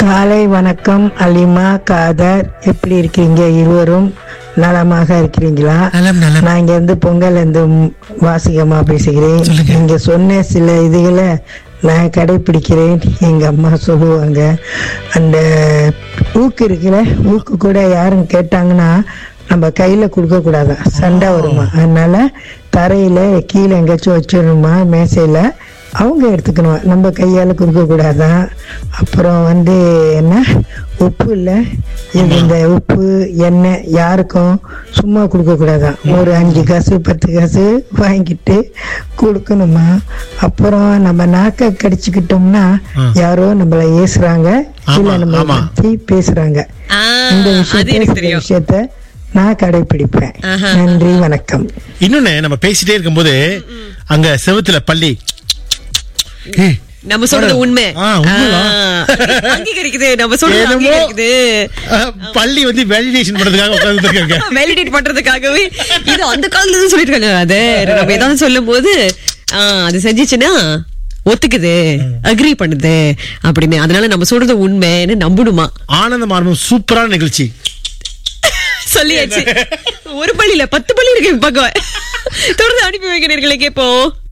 காலை வணக்கம். அலிமா, காதர், எப்படி இருக்கீங்க? இருவரும் நலமாக இருக்கிறீங்களா? நான் இங்க இருந்து பொங்கல் இருந்து வாசிகமா பேசுகிறேன். நீங்க சொன்ன சில இதுகளை நான் கடைபிடிக்கிறேன். எங்க அம்மா சொல்லுவாங்க, அந்த ஊக்கு இருக்குல்ல, ஊக்கு கூட யாரும் கேட்டாங்கன்னா நம்ம கையில கொடுக்க கூடாதான், சண்டை வருமா. அதனால தரையில கீழே எங்கேயாச்சும் வச்சிடணுமா, மேசையில அவங்க எடுத்துக்கணும், நம்ம கையால கொடுக்க கூடாதான். அப்புறம் என்ன, உப்பு இல்லை, இந்த உப்பு எண்ணெய் யாருக்கும் சும்மா கொடுக்க கூடாதான். ஒரு 5 காசு 10 காசு வாங்கிட்டு கொடுக்கணுமா. அப்புறம் நம்ம நாக்க கடிச்சுக்கிட்டோம்னா யாரோ நம்மள ஏசுறாங்க, இல்ல நம்ம பத்தி பேசுறாங்க. இந்த விஷயத்த நான் கடைபிடிப்பேன். நன்றி, வணக்கம். இன்னொன்னு, நம்ம பேசிட்டே இருக்கும்போது அங்க செவுத்துல பள்ளி நம்ம சொல்றது உண்மை அங்கீகரிக்குது, நம்ம சொல்றது அங்கீகரிக்குது. பள்ளி வேலிடேஷன் பண்றதுக்காக உட்கார்ந்துருக்காங்க, வேலிடேட் பண்றதுக்காகவே. இது அந்த காலத்துல இருந்து சொல்லிட்டு இருக்காங்க. அது நம்ம ஏதாவது சொல்லும் போது அது செஞ்சிச்சுன்னா ஒத்துக்குது, அக்ரி பண்ணுது அப்படின்னு. அதனால நம்ம சொல்றது உண்மைன்னு நம்பணுமா. ஆனந்த மார்பம் சூப்பரான நிகழ்ச்சி சொல்லியாச்சு. ஒரு பள்ளியில 10 பள்ளி இருக்கு பக்கம். தொடர்ந்து அனுப்பி வைக்கிறீர்களே கேட்போம்.